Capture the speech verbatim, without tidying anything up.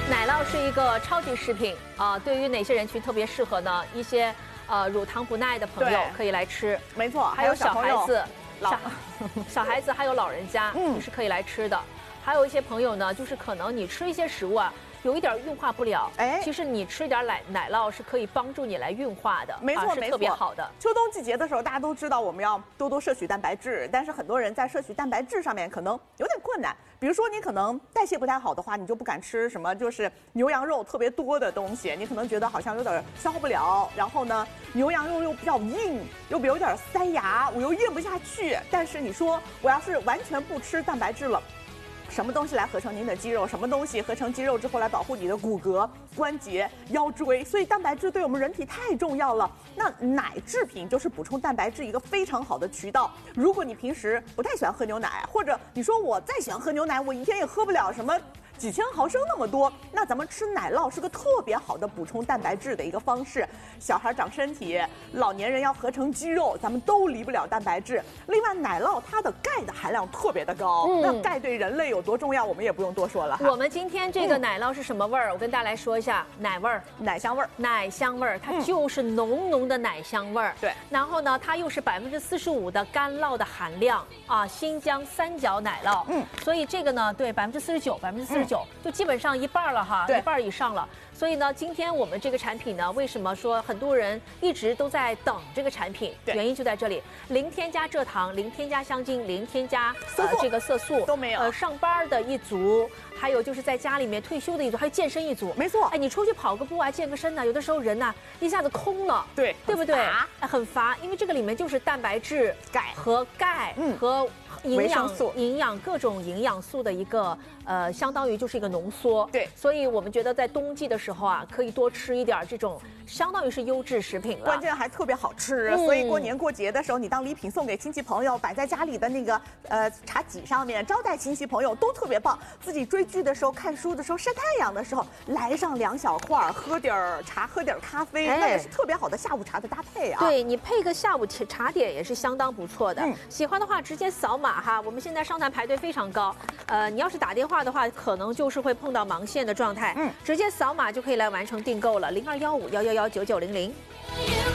奶酪是一个超级食品啊、呃，对于哪些人群特别适合呢？一些呃乳糖不耐的朋友可以来吃， 没错， 还有小孩子、 老小小孩子还有老人家，嗯，也是可以来吃的。还有一些朋友呢，就是可能你吃一些食物啊。 有一点运化不了，哎，其实你吃一点奶奶酪是可以帮助你来运化的， 没错， 啊、是特别好的。 秋冬季节的时候，大家都知道我们要多多摄取蛋白质，但是很多人在摄取蛋白质上面可能有点困难。比如说你可能代谢不太好的话，你就不敢吃什么就是牛羊肉特别多的东西，你可能觉得好像有点消化不了。然后呢，牛羊肉又比较硬，又有点塞牙，我又咽不下去。但是你说我要是完全不吃蛋白质了。 什么东西来合成您的肌肉？什么东西合成肌肉之后来保护你的骨骼、关节、腰椎？所以蛋白质对我们人体太重要了。那奶制品就是补充蛋白质一个非常好的渠道。如果你平时不太喜欢喝牛奶，或者你说我再喜欢喝牛奶，我一天也喝不了什么。 几千毫升那么多，那咱们吃奶酪是个特别好的补充蛋白质的一个方式。小孩长身体，老年人要合成肌肉，咱们都离不了蛋白质。另外，奶酪它的钙的含量特别的高，嗯、那钙对人类有多重要，我们也不用多说了。 我们今天这个奶酪是什么味儿？嗯、我跟大家来说一下，奶味儿， 奶香味儿， 奶香味儿，它就是浓浓的奶香味儿。 对、嗯， 然后呢，它又是百分之四十五的干酪的含量啊，新疆三角奶酪。嗯，所以这个呢，对，百分之四十九，百分之四十九。 就基本上一半了哈，一半以上了。所以呢，今天我们这个产品呢，为什么说很多人一直都在等这个产品？原因就在这里，零添加蔗糖，零添加香精，零添加呃这个色素都没有。 呃，上班的一族，还有就是在家里面退休的一族，还有健身一族。 没错。 哎，你出去跑个步啊，健个身呢，有的时候人呢一下子空了， 对， 对不对？哎，很乏，因为这个里面就是蛋白质、 钙和钙和。 营养素、 营养各种营养素的一个呃，相当于就是一个浓缩。 对， 所以我们觉得在冬季的时候啊，可以多吃一点这种，相当于是优质食品了。 关键还特别好吃，嗯、所以过年过节的时候，你当礼品送给亲戚朋友，摆在家里的那个呃茶几上面，招待亲戚朋友都特别棒。自己追剧的时候、看书的时候、晒太阳的时候，来上两小块，喝点茶，喝点咖啡，哎、那也是特别好的下午茶的搭配啊。 对你配个下午茶点也是相当不错的。嗯、喜欢的话直接扫码。 哈，我们现在上台排队非常高，呃，你要是打电话的话，可能就是会碰到忙线的状态，嗯，直接扫码就可以来完成订购了，零二幺五幺幺幺九九零零。